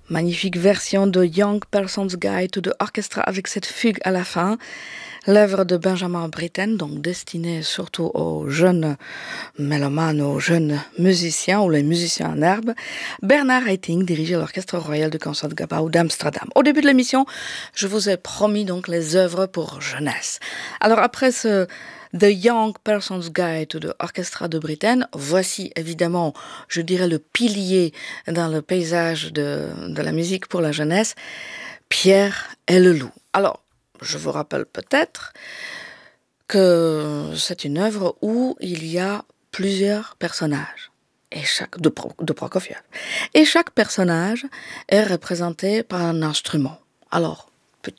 Magnifique version de Young Person's Guide to the Orchestra avec cette fugue à la fin. L'œuvre de Benjamin Britten, donc destinée surtout aux jeunes mélomanes, aux jeunes musiciens ou les musiciens en herbe. Bernard Haitink dirigeait l'Orchestre Royal du Concertgebouw d'Amsterdam. Au début de l'émission, je vous ai promis donc les œuvres pour jeunesse. Alors après ce The Young Person's Guide to the Orchestra de Britten, voici évidemment, je dirais, le pilier dans le paysage de la musique pour la jeunesse, Pierre et le loup. Alors, je vous rappelle peut-être que c'est une œuvre où il y a plusieurs personnages de Prokofiev. Et chaque personnage est représenté par un instrument. Alors,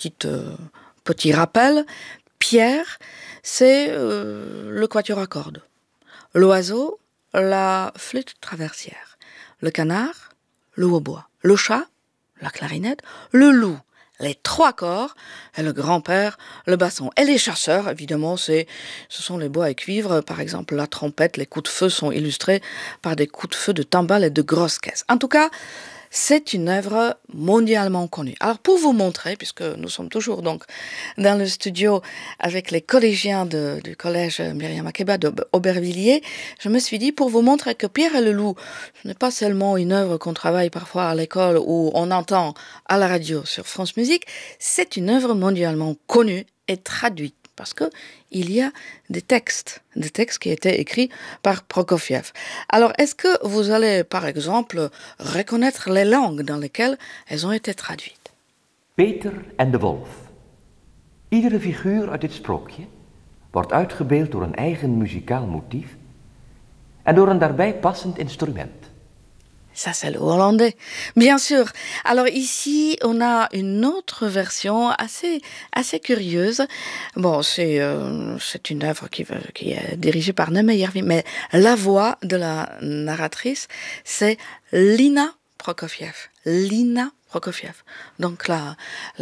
petit rappel, Pierre, c'est le quatuor à cordes. L'oiseau, la flûte traversière. Le canard, le hautbois. Le chat, la clarinette. Le loup, les trois corps, et le grand-père, le basson. Et les chasseurs, évidemment, ce sont les bois et cuivres. Par exemple, la trompette, les coups de feu sont illustrés par des coups de feu de timbales et de grosses caisses. En tout cas, c'est une œuvre mondialement connue. Alors, pour vous montrer, puisque nous sommes toujours donc dans le studio avec les collégiens du collège Myriam Makeba d'Aubervilliers, je me suis dit, pour vous montrer que Pierre et le loup, ce n'est pas seulement une œuvre qu'on travaille parfois à l'école ou on entend à la radio sur France Musique, c'est une œuvre mondialement connue et traduite. Parce qu'il y a des textes qui étaient écrits par Prokofiev. Alors, est-ce que vous allez, par exemple, reconnaître les langues dans lesquelles elles ont été traduites? Peter en de Wolf. Iedere figuur uit dit sprookje wordt uitgebeeld door een eigen muzikaal motief en door een daarbij passend instrument. Ça, c'est le hollandais. Bien sûr. Alors ici, on a une autre version assez curieuse. Bon, c'est une œuvre qui est dirigée par Neme Järvi, mais la voix de la narratrice, c'est Lina Prokofiev. Lina Prokofiev. Donc la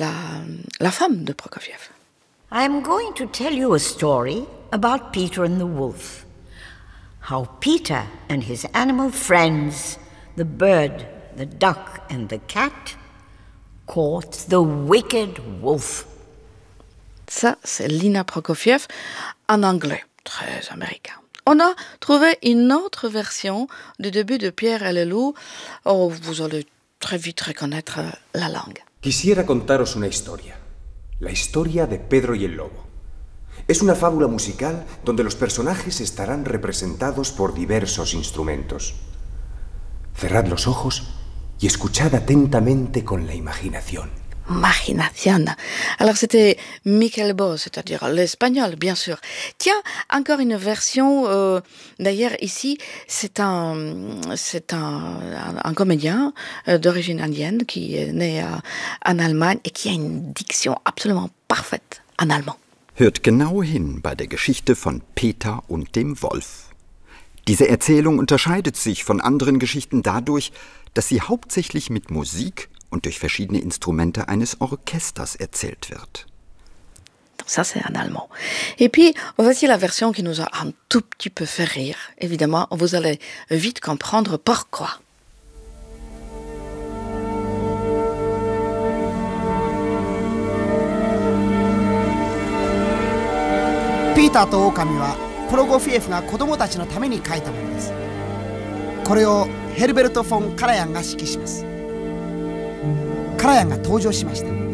femme de Prokofiev. I'm going to tell you a story about Peter and the wolf. How Peter and his animal friends, the bird, the duck and the cat, caught the wicked wolf. Ça, c'est Lina Prokofiev en anglais, très américain. On a trouvé une autre version du début de Pierre et le loup. Oh, vous allez très vite reconnaître la langue. Quisiera contaros una historia. La historia de Pedro y el Lobo. Es una fábula musical donde los personajes estarán representados por diversos instrumentos. Cerrad los ojos y escuchad atentamente con la imaginación. Imagination. Alors c'était Michael Bo, c'est-à-dire l'espagnol, bien sûr. Tiens, encore une version. D'ailleurs ici, c'est un comédien d'origine indienne qui est né en Allemagne et qui a une diction absolument parfaite en allemand. Hört genau hin bei der Geschichte von Peter und dem Wolf. Diese Erzählung unterscheidet sich von anderen Geschichten dadurch, dass sie hauptsächlich mit Musik und durch verschiedene Instrumente eines Orchesters erzählt wird. Ça, c'est en allemand. Et puis, voici la version qui nous a un tout petit peu fait rire. Évidemment, vous allez vite comprendre pourquoi. Peter と狼はプロゴフィエフが子供たちのために書いたものです。これをヘルベルト・フォン・カラヤンが指揮します。カラヤンが登場しました。